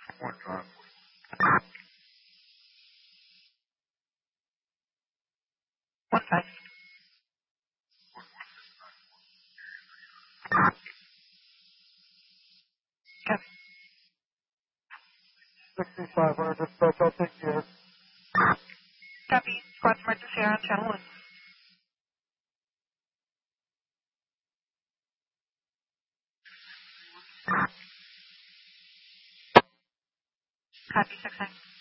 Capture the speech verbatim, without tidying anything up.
One five. One five. Copy. sixty-five hundred dispatch, I'll take care. Copy. Squad's emergency on channel one. Copy, six nine.